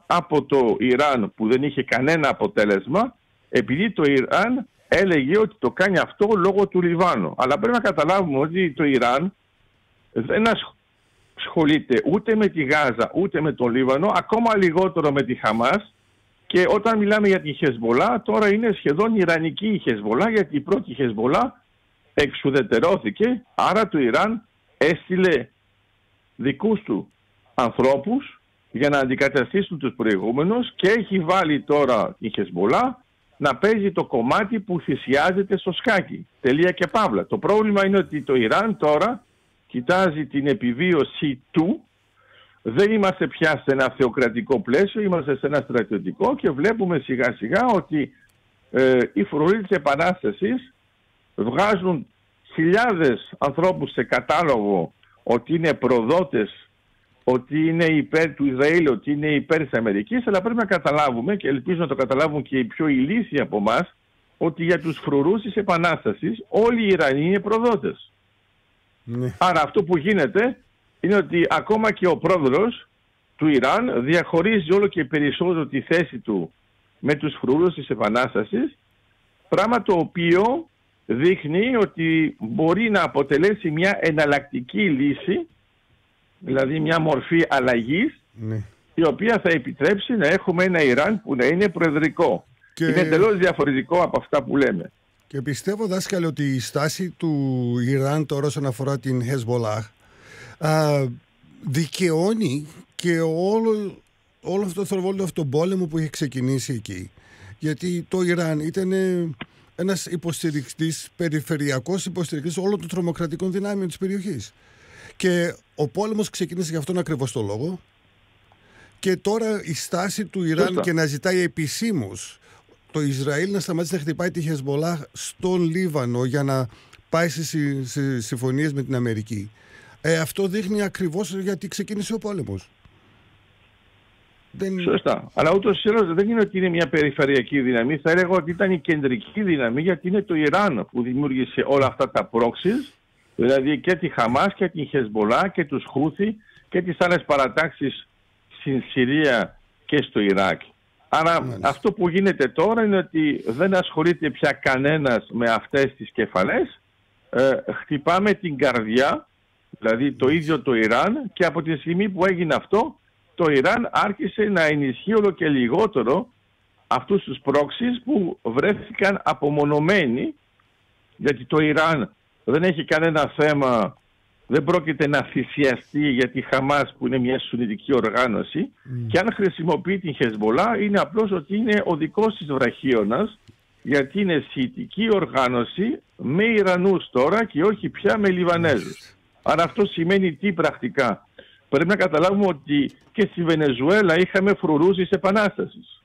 από το Ιράν που δεν είχε κανένα αποτέλεσμα, επειδή το Ιράν έλεγε ότι το κάνει αυτό λόγω του Λιβάνου. Αλλά πρέπει να καταλάβουμε ότι το Ιράν δεν ασχολείται ούτε με τη Γάζα ούτε με τον Λίβανο, ακόμα λιγότερο με τη Χαμάς. Και όταν μιλάμε για τη Χεσμολά, τώρα είναι σχεδόν ιρανική η Χεσμολά, γιατί η πρώτη Χεσμολά εξουδετερώθηκε, άρα το Ιράν έστειλε δικούς του ανθρώπους για να αντικαταστήσουν τους προηγούμενους και έχει βάλει τώρα η Χεσμολά να παίζει το κομμάτι που θυσιάζεται στο σκάκι. Τελεία και παύλα. Το πρόβλημα είναι ότι το Ιράν τώρα κοιτάζει την επιβίωση του. Δεν είμαστε πια σε ένα θεοκρατικό πλαίσιο, είμαστε σε ένα στρατιωτικό και βλέπουμε σιγά σιγά ότι οι φρουροί της Επανάστασης βγάζουν χιλιάδες ανθρώπους σε κατάλογο ότι είναι προδότες, ότι είναι υπέρ του Ισραήλ, ότι είναι υπέρ της Αμερικής, αλλά πρέπει να καταλάβουμε, και ελπίζω να το καταλάβουν και οι πιο ηλίθιοι από εμάς, ότι για τους φρουρούς της Επανάστασης όλοι οι Ιρανοί είναι προδότες. Ναι. Άρα αυτό που γίνεται είναι ότι ακόμα και ο πρόεδρος του Ιράν διαχωρίζει όλο και περισσότερο τη θέση του με τους φρουρούς της Επανάστασης, πράγμα το οποίο δείχνει ότι μπορεί να αποτελέσει μια εναλλακτική λύση, δηλαδή μια μορφή αλλαγής, ναι, η οποία θα επιτρέψει να έχουμε ένα Ιράν που να είναι προεδρικό. Και είναι εντελώς διαφορετικό από αυτά που λέμε. Και πιστεύω, δάσκαλε, ότι η στάση του Ιράν τώρα όσον αφορά την Χεσμολάχ δικαιώνει και όλο αυτό το θορυβόλιο αυτόν πόλεμο που είχε ξεκινήσει εκεί. Γιατί το Ιράν ήταν ένας υποστηρικτής, περιφερειακός υποστηρικτής όλων των τρομοκρατικών δυνάμεων της περιοχής. Και ο πόλεμος ξεκίνησε για αυτόν ακριβώς το λόγο. Και τώρα η στάση του Ιράν και να ζητάει επισήμως το Ισραήλ να σταματήσει να χτυπάει τη Χεσμολάχ στον Λίβανο για να πάει σε συμφωνίες με την Αμερική. Αυτό δείχνει ακριβώς γιατί ξεκίνησε ο πόλεμος. Σωστά. Αλλά ούτως ή άλλως δεν είναι ότι είναι μια περιφερειακή δύναμη. Θα έλεγα ότι ήταν η κεντρική δύναμη, γιατί είναι το Ιράν που δημιούργησε όλα αυτά τα proxies, δηλαδή και τη Χαμάς και τη Χεσμολά και τους Χούθι και τις άλλες παρατάξεις στην Συρία και στο Ιράκ. Άρα αυτό που γίνεται τώρα είναι ότι δεν ασχολείται πια κανένας με αυτές τις κεφαλές. Χτυπάμε την καρδιά, δηλαδή το ίδιο το Ιράν, και από τη στιγμή που έγινε αυτό, το Ιράν άρχισε να ενισχύει όλο και λιγότερο αυτούς τους proxies που βρέθηκαν απομονωμένοι, γιατί το Ιράν δεν έχει κανένα θέμα, δεν πρόκειται να θυσιαστεί για τη Χαμάς που είναι μια σουνιτική οργάνωση, και αν χρησιμοποιεί την Χεσμολά είναι απλώς ότι είναι ο δικός της βραχίωνας, γιατί είναι σιητική οργάνωση με Ιρανούς τώρα και όχι πια με Λιβανέζους. Άρα αυτό σημαίνει τι πρακτικά? Πρέπει να καταλάβουμε ότι και στη Βενεζουέλα είχαμε φρουρούς της Επανάστασης.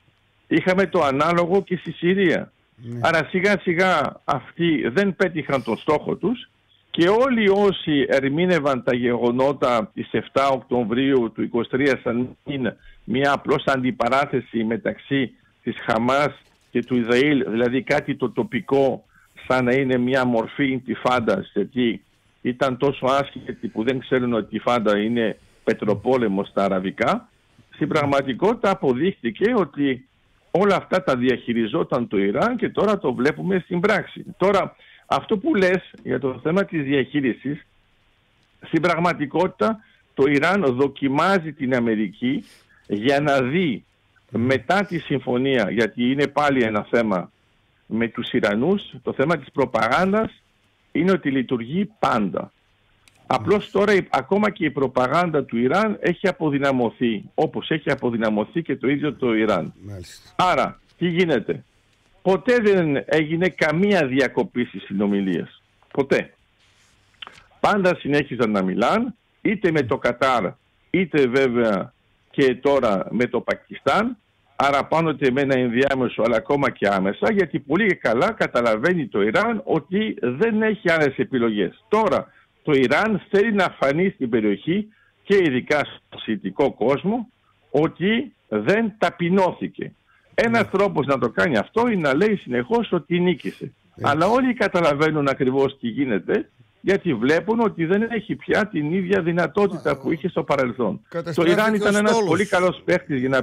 Είχαμε το ανάλογο και στη Συρία. Άρα σιγά σιγά αυτοί δεν πέτυχαν τον στόχο τους και όλοι όσοι ερμήνευαν τα γεγονότα της 7 Οκτωβρίου του 23 σαν είναι μια απλώς αντιπαράθεση μεταξύ της Χαμάς και του Ισραήλ, δηλαδή κάτι το τοπικό σαν να είναι μια μορφή ιντιφάντας, γιατί ήταν τόσο άσχετοι που δεν ξέρουν ότι η Φάντα είναι πετροπόλεμο στα αραβικά, στην πραγματικότητα αποδείχθηκε ότι όλα αυτά τα διαχειριζόταν το Ιράν και τώρα το βλέπουμε στην πράξη. Τώρα, αυτό που λες για το θέμα της διαχείρισης, στην πραγματικότητα το Ιράν δοκιμάζει την Αμερική για να δει μετά τη συμφωνία, γιατί είναι πάλι ένα θέμα με τους Ιρανούς, το θέμα της προπαγάνδας είναι ότι λειτουργεί πάντα. Απλώς τώρα ακόμα και η προπαγάνδα του Ιράν έχει αποδυναμωθεί, όπως έχει αποδυναμωθεί και το ίδιο το Ιράν. Άρα, τι γίνεται? Ποτέ δεν έγινε καμία διακοπή στις συνομιλίες. Ποτέ. Πάντα συνέχιζαν να μιλάν, είτε με το Κατάρ, είτε βέβαια και τώρα με το Πακιστάν. Άρα πάντοτε με ένα ενδιάμεσο, αλλά ακόμα και άμεσα, γιατί πολύ καλά καταλαβαίνει το Ιράν ότι δεν έχει άλλες επιλογές. Τώρα το Ιράν θέλει να φανεί στην περιοχή και ειδικά στο σιητικό κόσμο ότι δεν ταπεινώθηκε. Ένας τρόπος να το κάνει αυτό είναι να λέει συνεχώς ότι νίκησε. Αλλά όλοι καταλαβαίνουν ακριβώς τι γίνεται, γιατί βλέπουν ότι δεν έχει πια την ίδια δυνατότητα που είχε στο παρελθόν. Το Ιράν ήταν ένας πολύ καλός παίχτης για να